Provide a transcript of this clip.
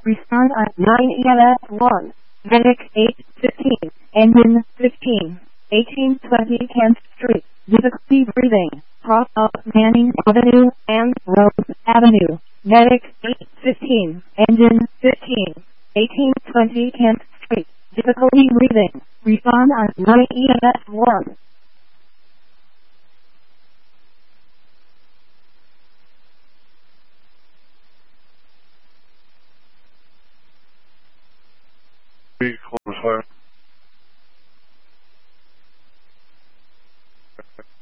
Respond on 9 EMS 1. Medic 815. Engine 15. 1820 10th Street. Difficulty breathing. Cross up Manning Avenue and Rose Avenue. Medic 815. Engine 15. 1820 10th Street. Difficulty breathing. Respond on 9 EMS 1. Close fire.